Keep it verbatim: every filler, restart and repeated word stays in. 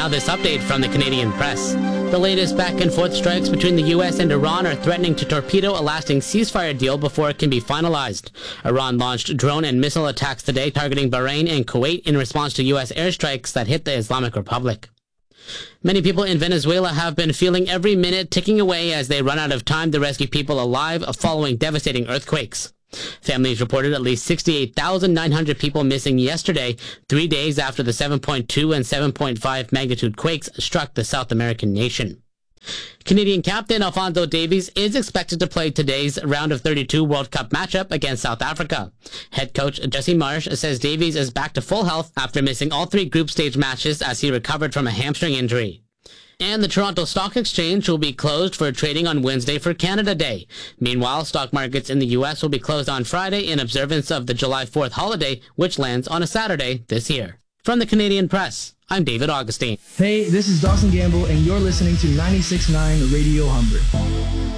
Now this update from the Canadian Press. The latest back-and-forth strikes between the U S and Iran are threatening to torpedo a lasting ceasefire deal before it can be finalized. Iran launched drone and missile attacks today targeting Bahrain and Kuwait in response to U S airstrikes that hit the Islamic Republic. Many people in Venezuela have been feeling every minute ticking away as they run out of time to rescue people alive following devastating earthquakes. Families reported at least sixty-eight thousand nine hundred people missing yesterday, three days after the seven point two and seven point five magnitude quakes struck the South American nation. Canadian captain Alphonso Davies is expected to play today's round of thirty-two World Cup matchup against South Africa. Head coach Jesse Marsch says Davies is back to full health after missing all three group stage matches as he recovered from a hamstring injury. And the Toronto Stock Exchange will be closed for trading on Wednesday for Canada Day. Meanwhile, stock markets in the U S will be closed on Friday in observance of the July fourth holiday, which lands on a Saturday this year. From the Canadian Press, I'm David Augustine. Hey, this is Dawson Gamble, and you're listening to ninety-six point nine Radio Humber.